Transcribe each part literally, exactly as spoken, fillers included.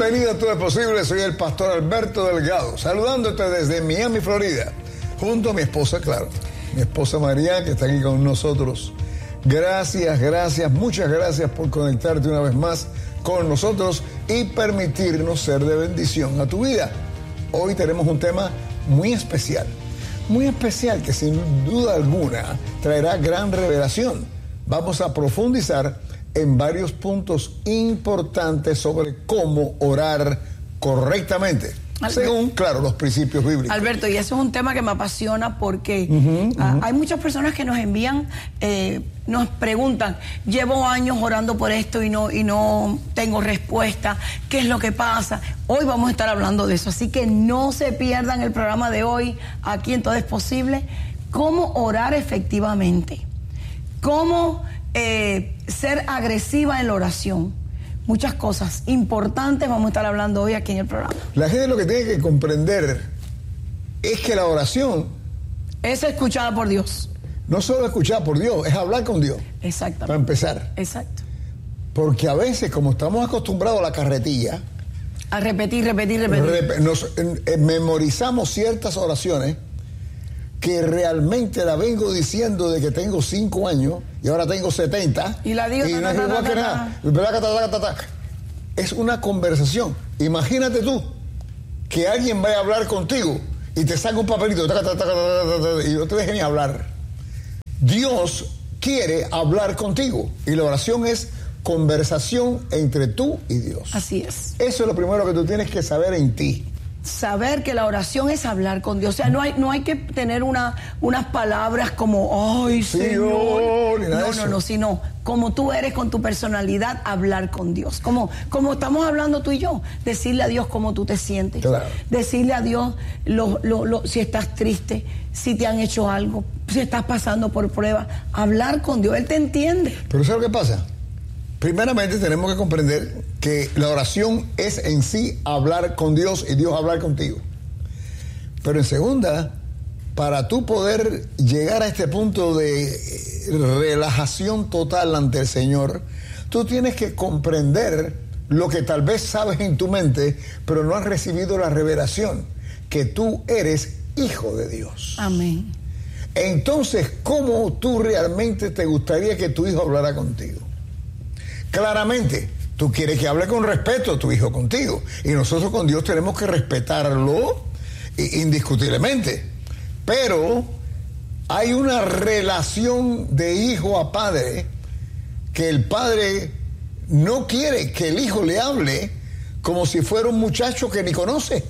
Bienvenido a Todo es Posible, soy el pastor Alberto Delgado, saludándote desde Miami, Florida, junto a mi esposa, claro, mi esposa María, que está aquí con nosotros. Gracias, gracias, muchas gracias por conectarte una vez más con nosotros y permitirnos ser de bendición a tu vida. Hoy tenemos un tema muy especial, muy especial que sin duda alguna traerá gran revelación. Vamos a profundizar en varios puntos importantes sobre cómo orar correctamente, Alberto, según, claro, los principios bíblicos. Alberto, y eso es un tema que me apasiona porque uh-huh, uh, uh-huh. hay muchas personas que nos envían, eh, nos preguntan, llevo años orando por esto y no, y no tengo respuesta, ¿qué es lo que pasa? Hoy vamos a estar hablando de eso, así que no se pierdan el programa de hoy, aquí en Todo es Posible, cómo orar efectivamente, cómo eh, ser agresiva en la oración. Muchas cosas importantes vamos a estar hablando hoy aquí en el programa. La gente lo que tiene que comprender es que la oración es escuchada por Dios. No solo escuchada por Dios, es hablar con Dios. Exactamente. Para empezar. Exacto. Porque a veces, como estamos acostumbrados a la carretilla, a repetir, repetir, repetir. Rep- nos eh, eh, memorizamos ciertas oraciones que realmente la vengo diciendo de que tengo cinco años y ahora tengo setenta. Y la digo, y ta, no ta, es ta, igual ta, que ta, nada. Ta, ta, ta, ta. Es una conversación. Imagínate tú que alguien vaya a hablar contigo y te saca un papelito ta, ta, ta, ta, ta, ta, ta, y no te deje ni hablar. Dios quiere hablar contigo y la oración es conversación entre tú y Dios. Así es. Eso es lo primero que tú tienes que saber en ti. Saber que la oración es hablar con Dios. O sea, no hay, no hay que tener una, unas palabras como, ay, sí, Señor. No, no, no, no, sino como tú eres con tu personalidad, hablar con Dios. Como, como estamos hablando tú y yo. Decirle a Dios cómo tú te sientes. Claro. Decirle a Dios lo, lo, lo, si estás triste, si te han hecho algo, si estás pasando por pruebas. Hablar con Dios, Él te entiende. Pero ¿sabes qué pasa? Primeramente tenemos que comprender que la oración es en sí hablar con Dios y Dios hablar contigo. Pero en segunda, para tú poder llegar a este punto de relajación total ante el Señor, tú tienes que comprender lo que tal vez sabes en tu mente, pero no has recibido la revelación, que tú eres hijo de Dios. Amén. Entonces, ¿cómo tú realmente te gustaría que tu hijo hablara contigo? Claramente, tú quieres que hable con respeto a tu hijo contigo. Y nosotros con Dios tenemos que respetarlo indiscutiblemente. Pero hay una relación de hijo a padre que el padre no quiere que el hijo le hable como si fuera un muchacho que ni conoce.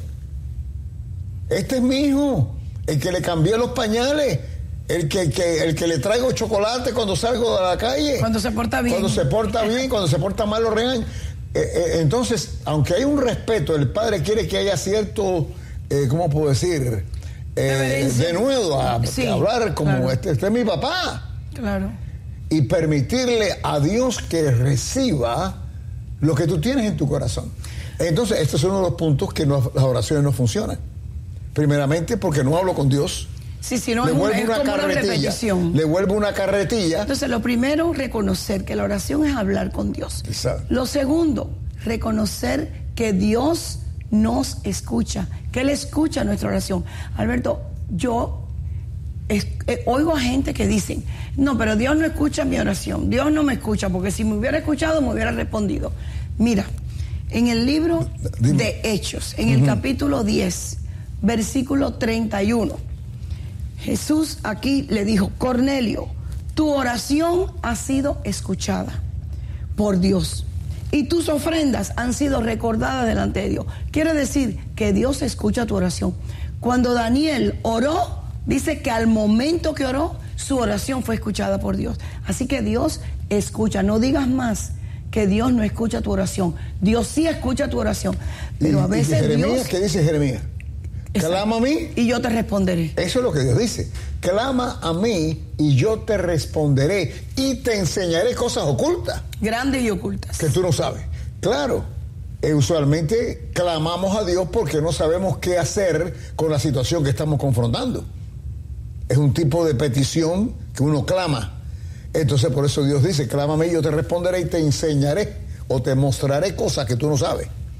Este es mi hijo, el que le cambié los pañales. El que, que, el que le traigo chocolate cuando salgo de la calle. Cuando se porta bien. Cuando se porta bien, cuando se porta mal lo regañan. Eh, eh, entonces, aunque hay un respeto, el padre quiere que haya cierto, eh, ¿cómo puedo decir? Eh, de nuevo, a, sí, a hablar como claro. este, este es mi papá. Claro. Y permitirle a Dios que reciba lo que tú tienes en tu corazón. Entonces, este es uno de los puntos que no, las oraciones no funcionan. Primeramente, porque no hablo con Dios. Sí, sí, no, le es, vuelvo es una como una repetición. Le vuelvo una carretilla. Entonces, lo primero, reconocer que la oración es hablar con Dios. Exacto. Lo segundo, reconocer que Dios nos escucha, que Él escucha nuestra oración. Alberto, yo es, eh, oigo a gente que dicen, no, pero Dios no escucha mi oración, Dios no me escucha, porque si me hubiera escuchado, me hubiera respondido. Mira, en el libro Dime. de Hechos, en el uh-huh. capítulo diez, versículo treinta y uno, Jesús aquí le dijo, Cornelio, tu oración ha sido escuchada por Dios y tus ofrendas han sido recordadas delante de Dios. Quiere decir que Dios escucha tu oración. Cuando Daniel oró, dice que al momento que oró, su oración fue escuchada por Dios. Así que Dios escucha. No digas más que Dios no escucha tu oración. Dios sí escucha tu oración. Pero y, a veces y Jeremías, Dios... ¿qué dice Jeremías? Clama a mí y yo te responderé. Eso es lo que Dios dice. Clama a mí y yo te responderé y te enseñaré cosas ocultas. Grandes y ocultas. Que tú no sabes. Claro, eh, usualmente clamamos a Dios porque no sabemos qué hacer con la situación que estamos confrontando. Es un tipo de petición que uno clama. Entonces por eso Dios dice, clama a mí y yo te responderé y te enseñaré o te mostraré cosas que tú no sabes.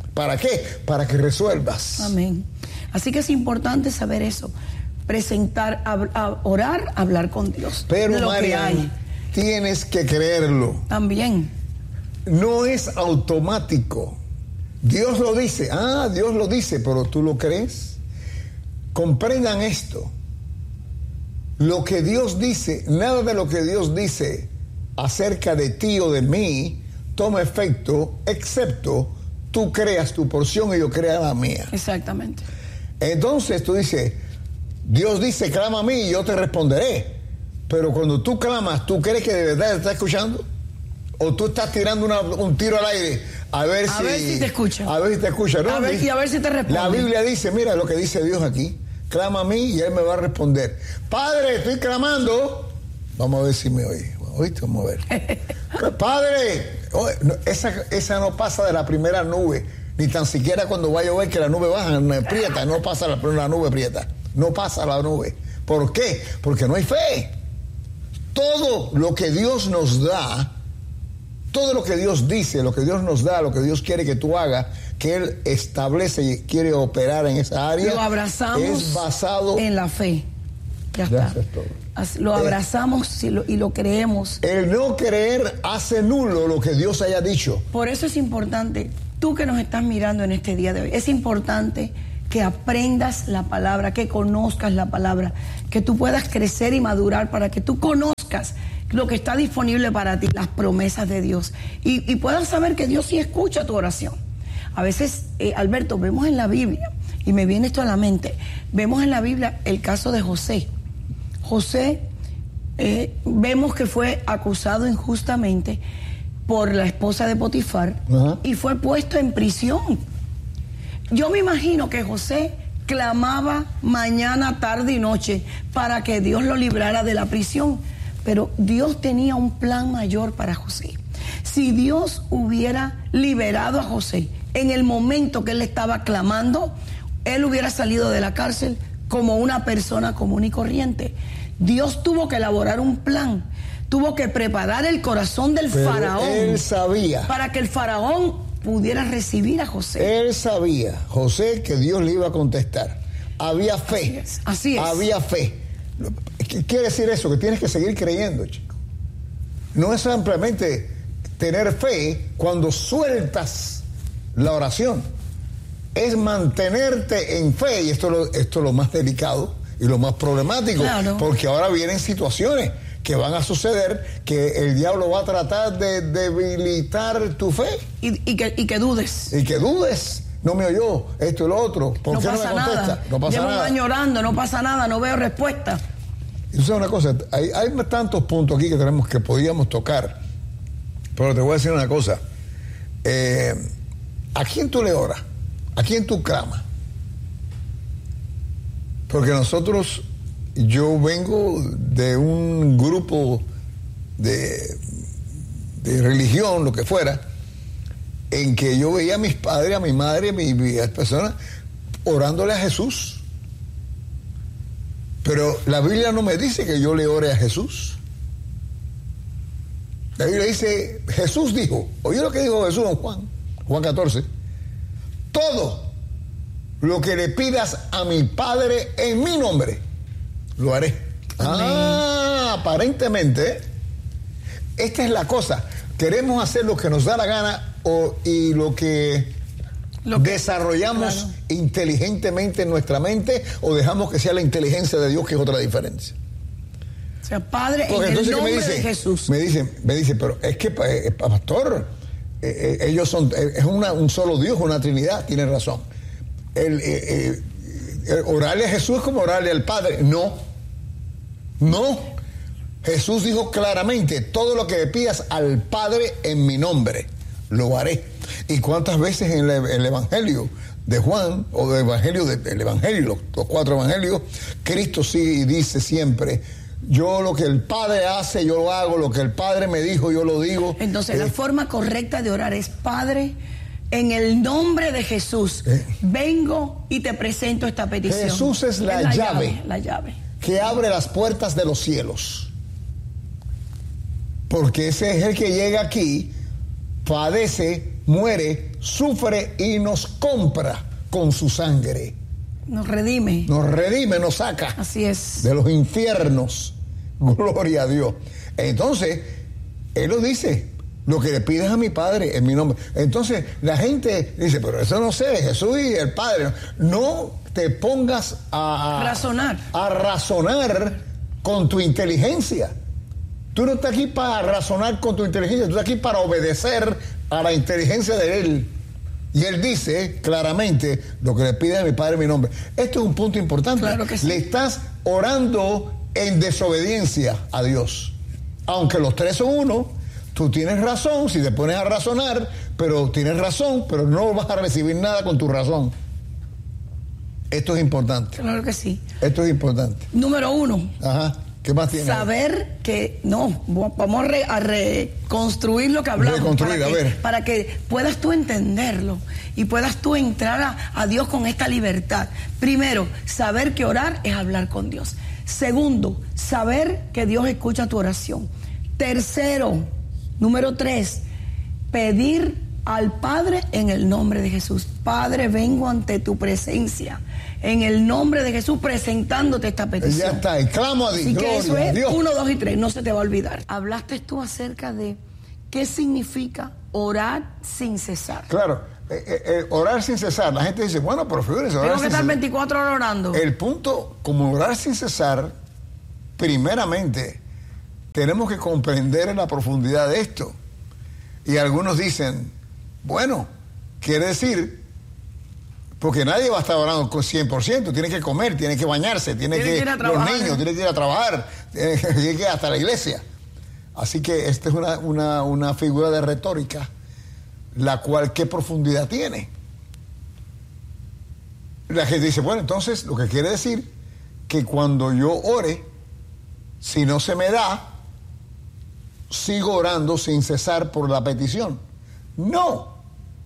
¿Para qué? Para que resuelvas. Amén. Así que es importante saber eso. Presentar, a, a orar, hablar con Dios. Pero, lo Marian, que hay. Tienes que creerlo. También. No es automático. Dios lo dice. Ah, Dios lo dice, pero ¿tú lo crees? Comprendan esto. Lo que Dios dice, nada de lo que Dios dice acerca de ti o de mí toma efecto, excepto tú creas tu porción y yo crea la mía. Exactamente. Entonces tú dices, Dios dice, clama a mí y yo te responderé. Pero cuando tú clamas, ¿tú crees que de verdad te está escuchando? ¿O tú estás tirando una, un tiro al aire a ver a si... ver si te escucha. A ver si te escucha, ¿no? A ver, y a ver si te responde. La Biblia dice, mira lo que dice Dios aquí. Clama a mí y Él me va a responder. Padre, estoy clamando. Vamos a ver si me oye. ¿Oíste? Vamos a ver. Padre, oh, no, esa, esa no pasa de la primera nube. Ni tan siquiera cuando va a llover que la nube baja, no prieta. No pasa la, la nube prieta. No pasa la nube. ¿Por qué? Porque no hay fe. Todo lo que Dios nos da, todo lo que Dios dice, lo que Dios nos da, lo que Dios quiere que tú hagas, que Él establece y quiere operar en esa área, lo abrazamos es basado en la fe. Ya está. Lo abrazamos y lo, y lo creemos. El no creer hace nulo lo que Dios haya dicho. Por eso es importante, tú que nos estás mirando en este día de hoy, es importante que aprendas la palabra, que conozcas la palabra, que tú puedas crecer y madurar para que tú conozcas lo que está disponible para ti, las promesas de Dios, y, y puedas saber que Dios sí escucha tu oración. A veces, eh, Alberto, vemos en la Biblia, y me viene esto a la mente, vemos en la Biblia el caso de José. José, eh, vemos que fue acusado injustamente por la esposa de Potifar, uh-huh, y fue puesto en prisión. Yo me imagino que José clamaba mañana, tarde y noche para que Dios lo librara de la prisión, pero Dios tenía un plan mayor para José. Si Dios hubiera liberado a José en el momento que él estaba clamando, él hubiera salido de la cárcel como una persona común y corriente. Dios tuvo que elaborar un plan, tuvo que preparar el corazón del pero faraón. Él sabía. Para que el faraón pudiera recibir a José. Él sabía, José, que Dios le iba a contestar. Había fe. Así es. Así es. Había fe. ¿Qué quiere decir eso? Que tienes que seguir creyendo, chico. No es simplemente tener fe cuando sueltas la oración. Es mantenerte en fe, y esto es lo, esto es lo más delicado y lo más problemático, claro, porque ahora vienen situaciones que van a suceder que el diablo va a tratar de debilitar tu fe. Y, y, que, y que dudes. Y que dudes. No me oyó, esto y lo otro. ¿Por no qué pasa no me contesta? Nada. No pasa Llevo nada. un año orando, no pasa nada, no veo respuesta. Y tú sabes una cosa, hay, hay tantos puntos aquí que tenemos que podíamos tocar, pero te voy a decir una cosa. Eh, ¿A quién tú le oras? ¿A quién tú clamas? Porque nosotros, yo vengo de un grupo de, de religión, lo que fuera, en que yo veía a mis padres, a mi madre, a mis, mis personas orándole a Jesús. Pero la Biblia no me dice que yo le ore a Jesús. La Biblia dice, Jesús dijo, oye lo que dijo Jesús en Juan, Juan catorce, todo lo que le pidas a mi Padre en mi nombre, lo haré. Amén. Ah, aparentemente, esta es la cosa. Queremos hacer lo que nos da la gana o, y lo que, lo que desarrollamos claro. inteligentemente en nuestra mente, o dejamos que sea la inteligencia de Dios, que es otra diferencia. O sea, Padre, porque en entonces, el nombre ¿qué me dice? de Jesús. Me dicen, me dice, pero es que, eh, pastor, eh, eh, ellos son, eh, es una, un solo Dios, una Trinidad, tiene razón. El, eh, eh, orarle a Jesús es como orarle al Padre. No, no. Jesús dijo claramente, todo lo que le pidas al Padre en mi nombre, lo haré. ¿Y cuántas veces en el, el Evangelio de Juan, o del Evangelio, del de, Evangelio, los, los cuatro Evangelios, Cristo sí dice siempre, yo lo que el Padre hace, yo lo hago, lo que el Padre me dijo, yo lo digo. Entonces, eh, la forma correcta de orar es, Padre, en el nombre de Jesús, eh, vengo y te presento esta petición. Jesús es la, es la llave, llave, la llave que abre las puertas de los cielos. Porque ese es el que llega aquí, padece, muere, sufre y nos compra con su sangre. Nos redime. Nos redime, nos saca. Así es. De los infiernos. Gloria a Dios. Entonces, Él lo dice, lo que le pides a mi Padre en mi nombre. Entonces, la gente dice, pero eso no sé, Jesús y el Padre. No te pongas a... a razonar. A razonar con tu inteligencia. Tú no estás aquí para razonar con tu inteligencia, tú estás aquí para obedecer a la inteligencia de Él. Y Él dice claramente lo que le pide a mi Padre en mi nombre. Esto es un punto importante. Claro que sí. Le estás orando en desobediencia a Dios. Aunque los tres son uno, tú tienes razón si te pones a razonar, pero tienes razón, pero no vas a recibir nada con tu razón. Esto es importante. Claro que sí. Esto es importante. Número uno. Ajá. ¿Qué más tienes? Saber que, no, vamos a, re, a reconstruir lo que hablamos. Reconstruir, para a que, ver. Para que puedas tú entenderlo y puedas tú entrar a, a Dios con esta libertad. Primero, saber que orar es hablar con Dios. Segundo, saber que Dios escucha tu oración. Tercero, número tres, pedir al Padre en el nombre de Jesús. Padre, vengo ante tu presencia en el nombre de Jesús presentándote esta petición. Ya está, y clamo a Dios. Así que Gloria eso a es Dios. uno, dos y tres, no se te va a olvidar. Hablaste tú acerca de qué significa orar sin cesar. Claro, eh, eh, eh, orar sin cesar. La gente dice, bueno, pero fíjense, orar Tengo que sin estar cesar. veinticuatro horas orando. El punto, como orar sin cesar, primeramente, tenemos que comprender la profundidad de esto. Y algunos dicen, bueno, quiere decir, porque nadie va a estar orando con cien por ciento, tiene que comer, tiene que bañarse, tiene, Tiene que, que ir a los trabajar. niños, tiene que ir a trabajar, tiene que, tiene que ir hasta la iglesia. Así que esta es una, una, una figura de retórica, la cual, ¿qué profundidad tiene? La gente dice, bueno, entonces, lo que quiere decir que cuando yo ore, si no se me da, sigo orando sin cesar por la petición. No.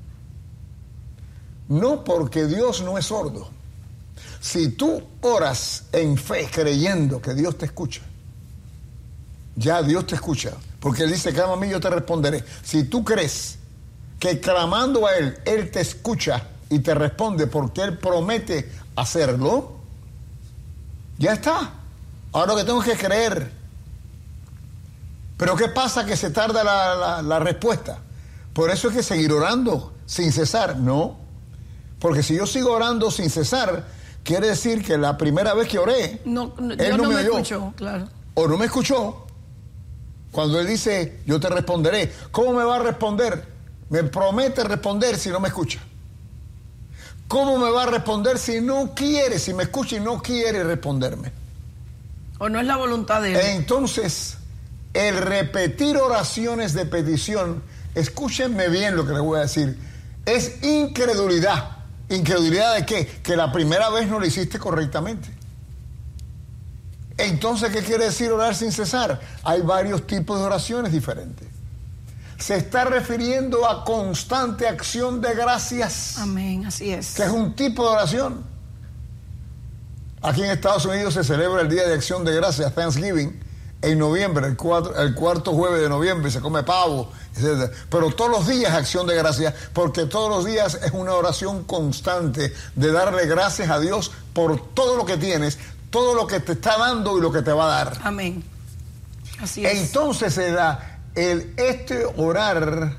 No, porque Dios no es sordo. Si tú oras en fe creyendo que Dios te escucha, ya Dios te escucha, porque Él dice, clama a mí, yo te responderé. Si tú crees que clamando a Él, Él te escucha y te responde porque Él promete hacerlo, ya está. Ahora lo que tengo que creer. Pero ¿qué pasa? Que se tarda la, la, la respuesta. Por eso es que seguir orando sin cesar. No. Porque si yo sigo orando sin cesar, quiere decir que la primera vez que oré, no, no, Él Dios no, no me, me oyó. escuchó, claro. O no me escuchó. Cuando Él dice, yo te responderé. ¿Cómo me va a responder? Me promete responder si no me escucha. ¿Cómo me va a responder si no quiere, si me escucha y no quiere responderme? O no es la voluntad de Él. Entonces, el repetir oraciones de petición, escúchenme bien lo que les voy a decir, es incredulidad. ¿Incredulidad de qué? Que la primera vez no lo hiciste correctamente. Entonces, ¿qué quiere decir orar sin cesar? Hay varios tipos de oraciones diferentes. Se está refiriendo a constante acción de gracias. Amén, así es. Que es un tipo de oración. Aquí en Estados Unidos se celebra el Día de Acción de Gracias, Thanksgiving, en noviembre, el, cuatro, el cuarto jueves de noviembre, se come pavo, etcétera. Pero todos los días es acción de gracias, porque todos los días es una oración constante de darle gracias a Dios por todo lo que tienes, todo lo que te está dando y lo que te va a dar. Amén. Así es. Entonces se da el este orar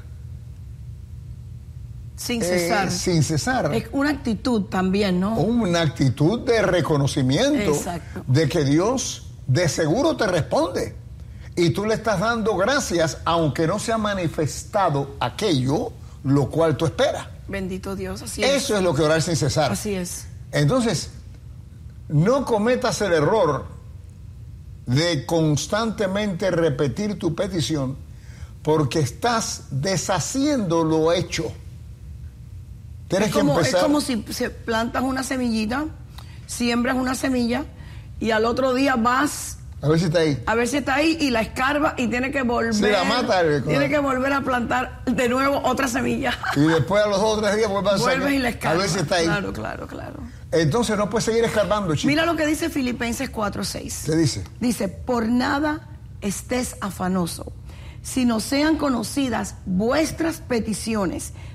sin cesar. Eh, sin cesar. Es una actitud también, ¿no? Una actitud de reconocimiento. Exacto. De que Dios de seguro te responde. Y tú le estás dando gracias, aunque no se ha manifestado aquello lo cual tú esperas. Bendito Dios, así es. Eso es lo que orar sin cesar. Así es. Entonces, no cometas el error de constantemente repetir tu petición, porque estás deshaciendo lo hecho. Tienes Es como, que empezar. es como si se plantas una semillita, siembras una semilla y al otro día vas a ver si está ahí. a ver si está ahí y la escarba y tiene que volver. Sí, la mata, tiene que volver a plantar de nuevo otra semilla. Y después a los dos o tres días vuelve a Vuelves y la a escarbas. ver si está ahí. Claro, claro, claro. Entonces no puedes seguir escarbando, chico. Mira lo que dice Filipenses cuatro seis. ¿Qué dice? Dice, por nada estés afanoso, sino sean conocidas vuestras peticiones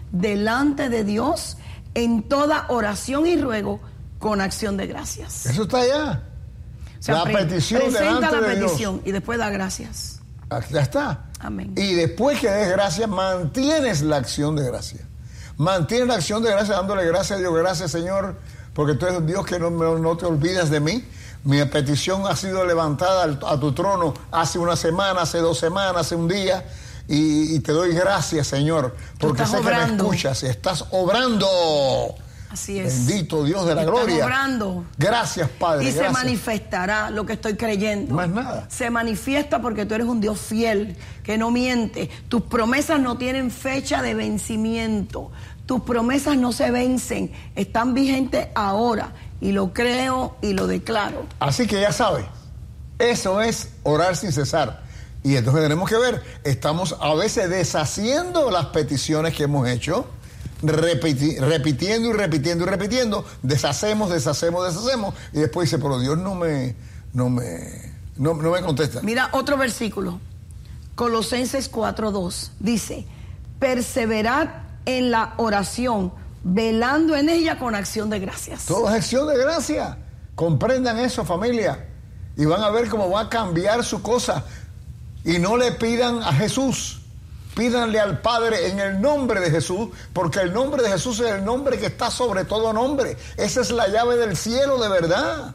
delante de Dios en toda oración y ruego con acción de gracias. Eso está allá. O sea, la pre petición presenta delante la de petición Dios. Y después da gracias. Ya está. Amén. Y después que des gracias, mantienes la acción de gracias. Mantienes la acción de gracias dándole gracias a Dios. Gracias, Señor, porque tú eres Dios que no, no te olvidas de mí. Mi petición ha sido levantada a tu trono hace una semana, hace dos semanas, hace un día. Y, y te doy gracias, Señor, porque sé obrando. que me escuchas y estás obrando. Así es. Bendito Dios de la Estás gloria. Obrando. Gracias, Padre. Y gracias. se manifestará lo que estoy creyendo. Más nada. Se manifiesta porque tú eres un Dios fiel, que no miente. Tus promesas no tienen fecha de vencimiento. Tus promesas no se vencen. Están vigentes ahora. Y lo creo y lo declaro. Así que ya sabes, eso es orar sin cesar. Y entonces tenemos que ver, estamos a veces deshaciendo las peticiones que hemos hecho, repiti repitiendo y repitiendo y repitiendo, deshacemos, deshacemos, deshacemos, y después dice, pero Dios no me, no me, no, no me contesta. Mira otro versículo, Colosenses cuatro dos, dice, perseverad en la oración, velando en ella con acción de gracias. Todo es acción de gracias. Comprendan eso, familia, y van a ver cómo va a cambiar su cosa. Y no le pidan a Jesús, pídanle al Padre en el nombre de Jesús, porque el nombre de Jesús es el nombre que está sobre todo nombre. Esa es la llave del cielo de verdad,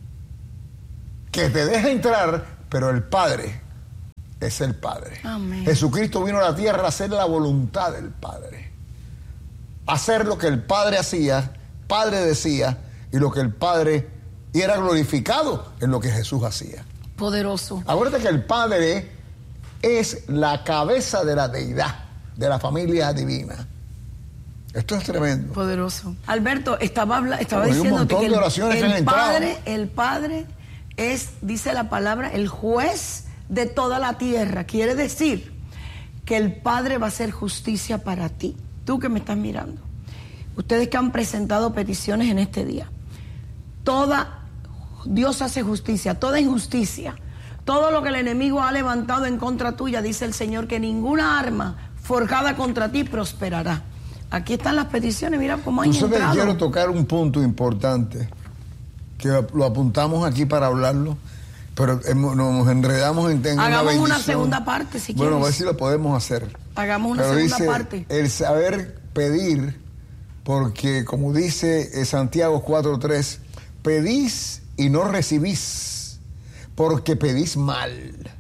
que te deja entrar, pero el Padre es el Padre. Amén. Jesucristo vino a la tierra a hacer la voluntad del Padre, hacer lo que el Padre hacía, Padre decía, y lo que el Padre, y era glorificado en lo que Jesús hacía. Poderoso. Acuérdate que el Padre es la cabeza de la deidad, de la familia divina. Esto es tremendo. Poderoso. Alberto, estaba, habla, estaba Hay diciendo un montón que el, de oraciones el que han Padre, entrado. el Padre es, dice la palabra, el juez de toda la tierra. Quiere decir que el Padre va a hacer justicia para ti. Tú que me estás mirando. Ustedes que han presentado peticiones en este día. Toda Dios hace justicia, toda injusticia, todo lo que el enemigo ha levantado en contra tuya, dice el Señor, que ninguna arma forjada contra ti prosperará. Aquí están las peticiones, mira cómo han entrado. entrado. Quiero tocar un punto importante, que lo apuntamos aquí para hablarlo, pero nos enredamos en, en una Hagamos bendición. una segunda parte, si bueno, quieres. a ver si lo podemos hacer. Hagamos una pero segunda dice, parte. El saber pedir, porque como dice Santiago cuatro tres, pedís y no recibís, porque pedís mal,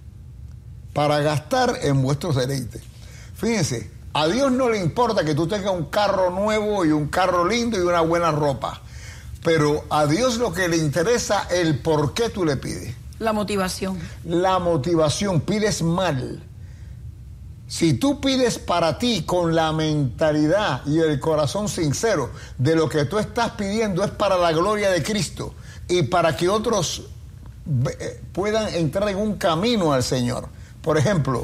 para gastar en vuestros deleites. Fíjense, a Dios no le importa que tú tengas un carro nuevo y un carro lindo y una buena ropa, pero a Dios lo que le interesa es el por qué tú le pides. La motivación. La motivación, pides mal. Si tú pides para ti con la mentalidad y el corazón sincero de lo que tú estás pidiendo es para la gloria de Cristo, y para que otros puedan entrar en un camino al Señor. Por ejemplo,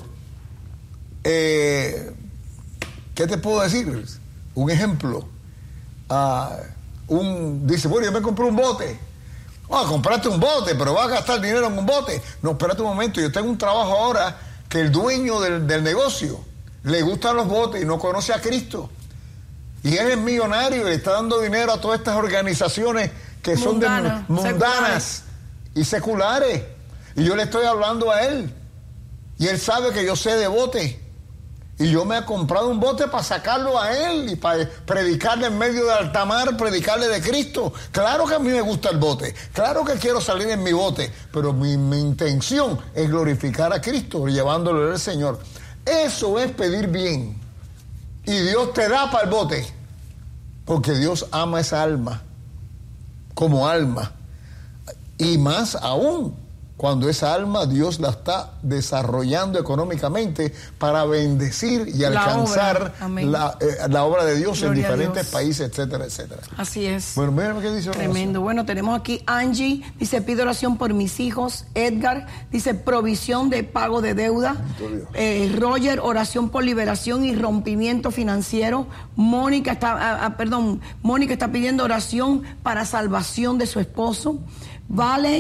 eh, ¿qué te puedo decir? Un ejemplo. Uh, un, dice, bueno, yo me compré un bote. Ah, oh, compraste un bote, pero vas a gastar dinero en un bote. No, espérate un momento, yo tengo un trabajo ahora que el dueño del, del negocio le gustan los botes y no conoce a Cristo. Y él es millonario y le está dando dinero a todas estas organizaciones que son Mundana, de, mundanas seculares. y seculares. Y yo le estoy hablando a él. Y él sabe que yo sé de bote. Y yo me he comprado un bote para sacarlo a él y para predicarle en medio de alta mar, predicarle de Cristo. Claro que a mí me gusta el bote. Claro que quiero salir en mi bote. Pero mi, mi intención es glorificar a Cristo, llevándolo al Señor. Eso es pedir bien. Y Dios te da para el bote. Porque Dios ama esa alma. Como alma, y más aún cuando esa alma Dios la está desarrollando económicamente para bendecir y alcanzar la obra, la, eh, la obra de Dios. Gloria en diferentes países, etcétera, etcétera. Así es. Bueno, mira qué dice. Tremendo. Bueno, tenemos aquí Angie, dice, pido oración por mis hijos. Edgar, dice, provisión de pago de deuda. Eh, Roger, oración por liberación y rompimiento financiero. Mónica está, ah, perdón, Mónica está pidiendo oración para salvación de su esposo. Vale,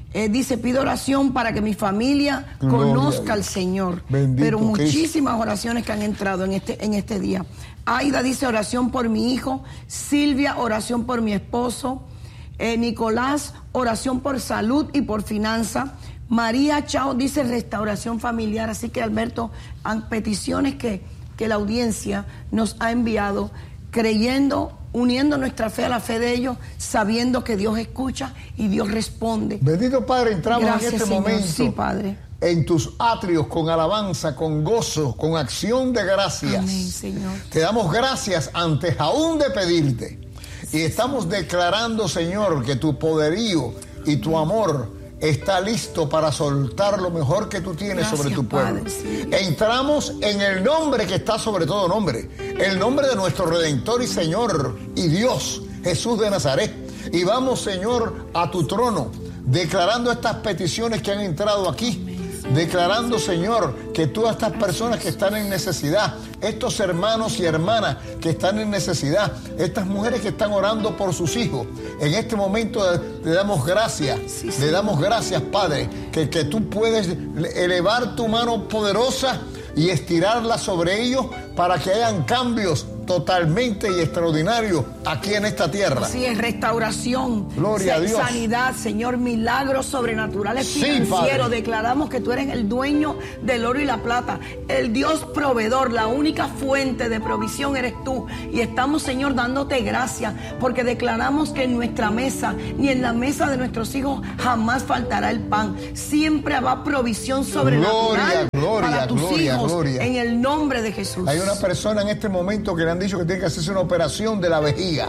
Eh, dice, pido oración para que mi familia Gloria conozca al Señor. Bendito Pero muchísimas Cristo. oraciones que han entrado en este, en este día. Aida dice, oración por mi hijo. Silvia, oración por mi esposo. Eh, Nicolás, oración por salud y por finanzas. María Chao dice, restauración familiar. Así que, Alberto, han peticiones que, que la audiencia nos ha enviado, creyendo, uniendo nuestra fe a la fe de ellos, sabiendo que Dios escucha y Dios responde. Bendito Padre, entramos Gracias, en este Señor. momento Sí, Padre. en tus atrios con alabanza, con gozo, con acción de gracias. Amén, Señor. Te damos gracias antes aún de pedirte. Y estamos declarando, Señor, que tu poderío y tu amor está listo para soltar lo mejor que tú tienes Gracias, sobre tu pueblo. Padre, sí. Entramos en el nombre que está sobre todo nombre, el nombre de nuestro Redentor y Señor y Dios, Jesús de Nazaret. Y vamos, Señor, a tu trono, declarando estas peticiones que han entrado aquí. Declarando, Señor, que todas estas personas que están en necesidad, estos hermanos y hermanas que están en necesidad, estas mujeres que están orando por sus hijos, en este momento le damos gracias, Sí, sí. le damos gracias, Padre, que, que tú puedes elevar tu mano poderosa y estirarla sobre ellos para que hayan cambios totalmente y extraordinarios aquí en esta tierra. Así es, restauración, Gloria a Dios. sanidad, Señor, milagros sobrenaturales Sí, financieros. Padre. Declaramos que tú eres el dueño del oro y la plata, el Dios proveedor, la única fuente de provisión eres tú. Y estamos, Señor, dándote gracias porque declaramos que en nuestra mesa ni en la mesa de nuestros hijos jamás faltará el pan. Siempre habrá provisión sobrenatural Gloria, gloria, para tus gloria, hijos gloria. en el nombre de Jesús. Hay una persona en este momento que le han dicho que tiene que hacerse una operación de la vejiga,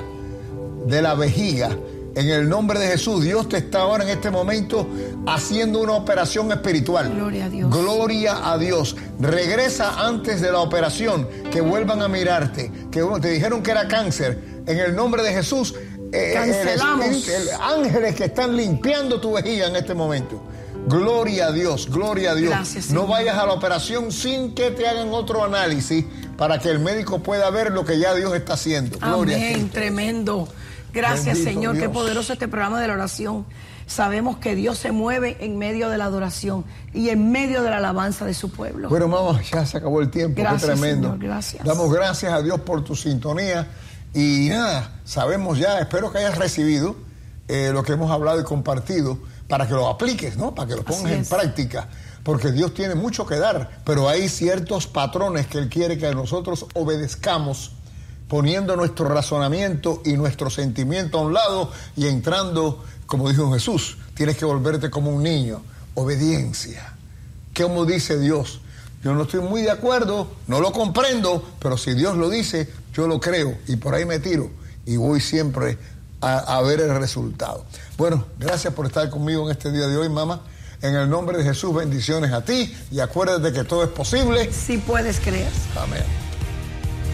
de la vejiga. En el nombre de Jesús, Dios te está ahora en este momento haciendo una operación espiritual. Gloria a Dios. Gloria a Dios. Regresa antes de la operación, que vuelvan a mirarte, que te dijeron que era cáncer. En el nombre de Jesús, eh, Cancelamos. el espíritu, el ángeles que están limpiando tu vejiga en este momento. Gloria a Dios, gloria a Dios. Gracias, no Señor. vayas a la operación sin que te hagan otro análisis para que el médico pueda ver lo que ya Dios está haciendo. Gloria a Amén, Cristo. tremendo. Gracias, Bendito Señor. Qué Dios. poderoso este programa de la oración. Sabemos que Dios se mueve en medio de la adoración y en medio de la alabanza de su pueblo. Bueno, mamá, ya se acabó el tiempo. Gracias, Qué tremendo. Señor, gracias. Damos gracias a Dios por tu sintonía. Y nada, sabemos ya, espero que hayas recibido eh, lo que hemos hablado y compartido para que lo apliques, ¿no? Para que lo pongas Así en es. práctica. Porque Dios tiene mucho que dar, pero hay ciertos patrones que Él quiere que nosotros obedezcamos, poniendo nuestro razonamiento y nuestro sentimiento a un lado y entrando, como dijo Jesús, tienes que volverte como un niño. Obediencia. ¿Cómo dice Dios? Yo no estoy muy de acuerdo, no lo comprendo, pero si Dios lo dice, yo lo creo y por ahí me tiro y voy siempre a, a ver el resultado. Bueno, gracias por estar conmigo en este día de hoy, mamá. En el nombre de Jesús, bendiciones a ti y acuérdate que todo es posible. Si puedes creer. Amén.